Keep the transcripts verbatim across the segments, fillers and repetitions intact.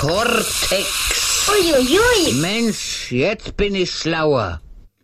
Cortex. Uiuiui. Mensch, jetzt bin ich schlauer.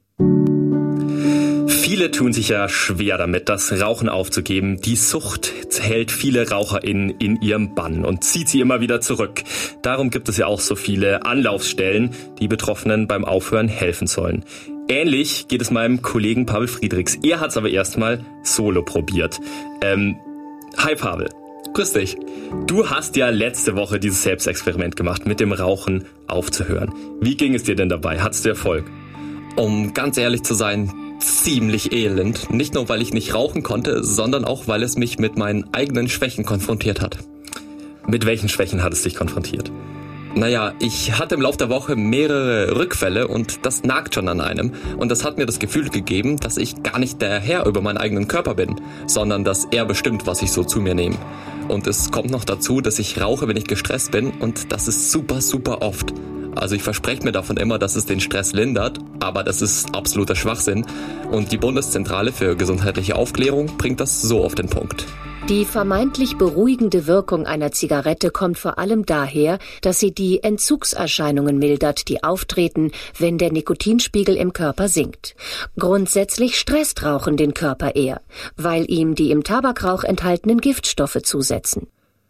Viele tun sich ja schwer damit, das Rauchen aufzugeben. Die Sucht hält viele RaucherInnen in ihrem Bann und zieht sie immer wieder zurück. Darum gibt es ja auch so viele Anlaufstellen, die Betroffenen beim Aufhören helfen sollen. Ähnlich geht es meinem Kollegen Pavel Friedrichs. Er hat es aber erstmal solo probiert. Ähm, hi Pavel. Grüß dich. Du hast ja letzte Woche dieses Selbstexperiment gemacht, mit dem Rauchen aufzuhören. Wie ging es dir denn dabei? Hattest du Erfolg? Um ganz ehrlich zu sein, ziemlich elend. Nicht nur, weil ich nicht rauchen konnte, sondern auch, weil es mich mit meinen eigenen Schwächen konfrontiert hat. Mit welchen Schwächen hat es dich konfrontiert? Naja, ich hatte im Laufe der Woche mehrere Rückfälle und das nagt schon an einem. Und das hat mir das Gefühl gegeben, dass ich gar nicht der Herr über meinen eigenen Körper bin, sondern dass er bestimmt, was ich so zu mir nehme. Und es kommt noch dazu, dass ich rauche, wenn ich gestresst bin, und das ist super, super oft. Also ich verspreche mir davon immer, dass es den Stress lindert, aber das ist absoluter Schwachsinn. Und die Bundeszentrale für gesundheitliche Aufklärung bringt das so auf den Punkt. Die vermeintlich beruhigende Wirkung einer Zigarette kommt vor allem daher, dass sie die Entzugserscheinungen mildert, die auftreten, wenn der Nikotinspiegel im Körper sinkt. Grundsätzlich stresst Rauchen den Körper eher, weil ihm die im Tabakrauch enthaltenen Giftstoffe zusetzen.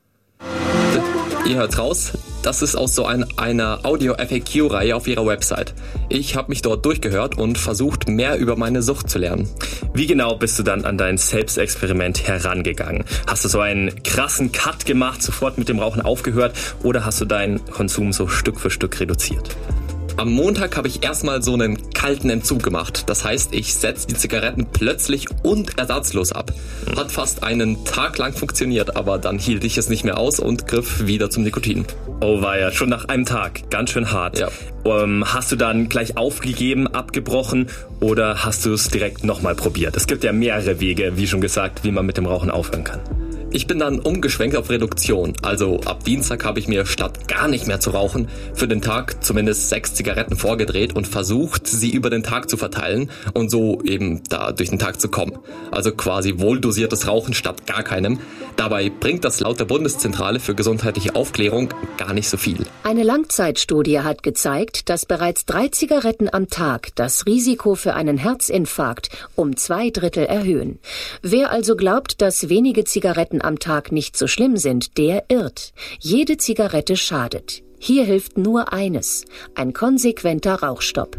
Ihr hört raus, das ist aus so ein, einer Audio-F A Q-Reihe auf ihrer Website. Ich habe mich dort durchgehört und versucht, mehr über meine Sucht zu lernen. Wie genau bist du dann an dein Selbstexperiment herangegangen? Hast du so einen krassen Cut gemacht, sofort mit dem Rauchen aufgehört, oder hast du deinen Konsum so Stück für Stück reduziert? Am Montag habe ich erstmal so einen kalten Entzug gemacht. Das heißt, ich setze die Zigaretten plötzlich und ersatzlos ab. Hat fast einen Tag lang funktioniert, aber dann hielt ich es nicht mehr aus und griff wieder zum Nikotin. Oh weia, schon nach einem Tag. Ganz schön hart. Ja. Ähm, hast du dann gleich aufgegeben, abgebrochen, oder hast du es direkt nochmal probiert? Es gibt ja mehrere Wege, wie schon gesagt, wie man mit dem Rauchen aufhören kann. Ich bin dann umgeschwenkt auf Reduktion. Also ab Dienstag habe ich mir statt gar nicht mehr zu rauchen für den Tag zumindest sechs Zigaretten vorgedreht und versucht, sie über den Tag zu verteilen und so eben da durch den Tag zu kommen. Also quasi wohldosiertes Rauchen statt gar keinem. Dabei bringt das laut der Bundeszentrale für gesundheitliche Aufklärung gar nicht so viel. Eine Langzeitstudie hat gezeigt, dass bereits drei Zigaretten am Tag das Risiko für einen Herzinfarkt um zwei Drittel erhöhen. Wer also glaubt, dass wenige Zigaretten am Tag nicht so schlimm sind, der irrt. Jede Zigarette schadet. Hier hilft nur eines: ein konsequenter Rauchstopp.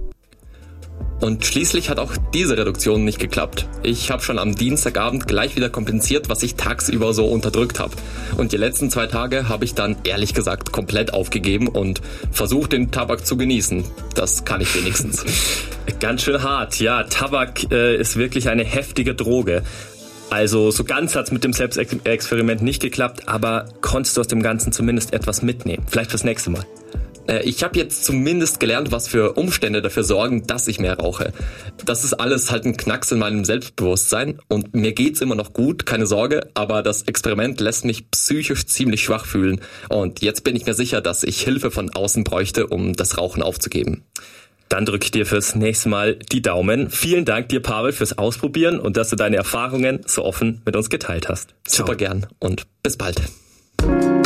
Und schließlich hat auch diese Reduktion nicht geklappt. Ich habe schon am Dienstagabend gleich wieder kompensiert, was ich tagsüber so unterdrückt habe. Und die letzten zwei Tage habe ich dann ehrlich gesagt komplett aufgegeben und versucht, den Tabak zu genießen. Das kann ich wenigstens. Ganz schön hart. Ja, Tabak äh, ist wirklich eine heftige Droge. Also so ganz hat's mit dem Selbstexperiment nicht geklappt, aber konntest du aus dem Ganzen zumindest etwas mitnehmen? Vielleicht fürs nächste Mal. Ich habe jetzt zumindest gelernt, was für Umstände dafür sorgen, dass ich mehr rauche. Das ist alles halt ein Knacks in meinem Selbstbewusstsein und mir geht's immer noch gut, keine Sorge, aber das Experiment lässt mich psychisch ziemlich schwach fühlen und jetzt bin ich mir sicher, dass ich Hilfe von außen bräuchte, um das Rauchen aufzugeben. Dann drücke ich dir fürs nächste Mal die Daumen. Vielen Dank dir, Pavel, fürs Ausprobieren und dass du deine Erfahrungen so offen mit uns geteilt hast. Super gern und bis bald.